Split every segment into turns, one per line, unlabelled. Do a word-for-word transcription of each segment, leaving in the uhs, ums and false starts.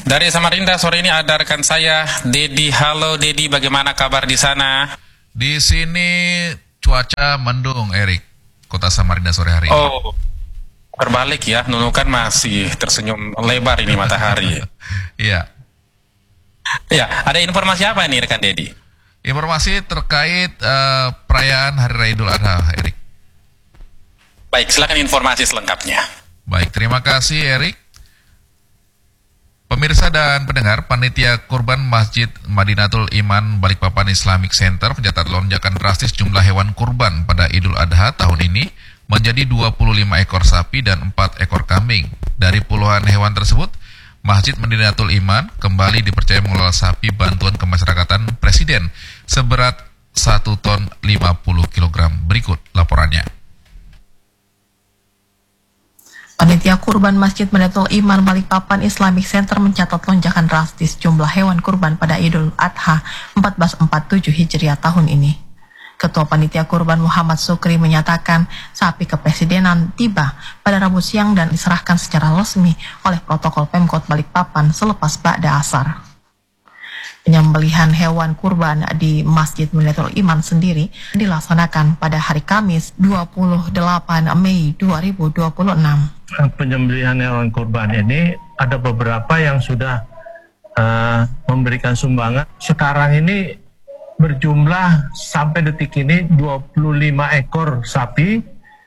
Dari Samarinda sore ini ada rekan saya, Dedi. Halo Dedi, bagaimana kabar di sana?
Di sini cuaca mendung, Erik. Kota Samarinda sore hari ini.
Oh, terbalik ya, Nunukan masih tersenyum lebar ini matahari.
Iya.
Ya, ada informasi apa nih rekan Dedi?
Informasi terkait uh, perayaan Hari Raya Idul Adha, Erik.
Baik, silakan informasi selengkapnya.
Baik, terima kasih, Erik. Pemirsa dan pendengar, Panitia Kurban Masjid Madinatul Iman Balikpapan Islamic Center mencatat lonjakan drastis jumlah hewan kurban pada Idul Adha tahun ini menjadi dua puluh lima ekor sapi dan empat ekor kambing. Dari puluhan hewan tersebut, Masjid Madinatul Iman kembali dipercaya mengelola sapi bantuan kemasyarakatan Presiden seberat satu ton lima puluh kilogram. Berikut laporannya.
Panitia Kurban Masjid Madinatul Iman Balikpapan Islamic Center mencatat lonjakan drastis jumlah hewan kurban pada Idul Adha seribu empat ratus empat puluh tujuh Hijriah tahun ini. Ketua Panitia Kurban Muhammad Sukri menyatakan sapi kepresidenan tiba pada Rabu siang dan diserahkan secara resmi oleh protokol Pemkot Balikpapan selepas ba'da asar. Penyembelihan hewan kurban di Masjid Madinatul Iman sendiri dilaksanakan pada hari Kamis dua puluh delapan Mei dua ribu dua puluh enam.
Penyembelihan hewan kurban ini ada beberapa yang sudah uh, memberikan sumbangan. Sekarang ini berjumlah sampai detik ini dua puluh lima ekor sapi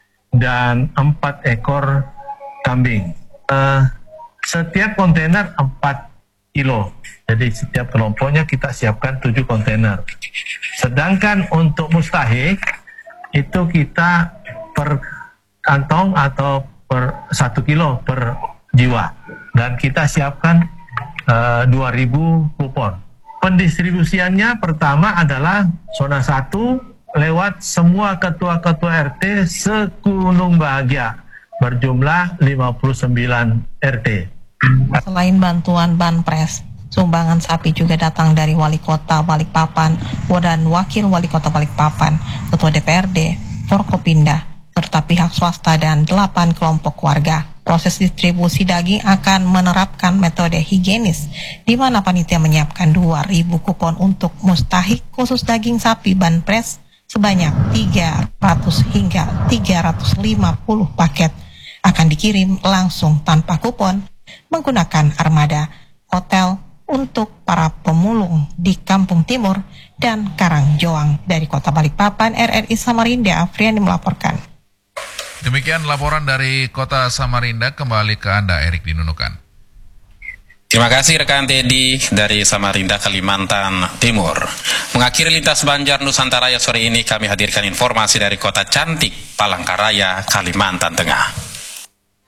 dan empat ekor kambing. Uh, setiap kontainer empat kilo. Jadi setiap kelompoknya kita siapkan tujuh kontainer. Sedangkan untuk mustahik itu kita per kantong atau per satu kilo per jiwa. Dan kita siapkan uh, dua ribu kupon. Pendistribusiannya pertama adalah zona satu lewat semua ketua-ketua R T se-Gunung Bahagia berjumlah lima puluh sembilan R T.
Selain bantuan banpres, sumbangan sapi juga datang dari Wali Kota Balikpapan dan Wakil Wali Kota Balikpapan, Ketua D P R D, Forkopimda, serta pihak swasta dan delapan kelompok warga. Proses distribusi daging akan menerapkan metode higienis, di mana panitia menyiapkan dua ribu kupon untuk mustahik khusus daging sapi banpres sebanyak tiga ratus hingga tiga ratus lima puluh paket akan dikirim langsung tanpa kupon menggunakan armada hotel untuk para pemulung di Kampung Timur dan Karangjoang. Dari Kota Balikpapan, R R I Samarinda, Afriani melaporkan.
Demikian laporan dari Kota Samarinda. Kembali ke Anda, Erik di Nunukan.
Terima kasih rekan Dedi dari Samarinda, Kalimantan Timur. Mengakhiri lintas Banjar Nusantara sore ini, kami hadirkan informasi dari Kota Cantik, Palangkaraya, Kalimantan Tengah.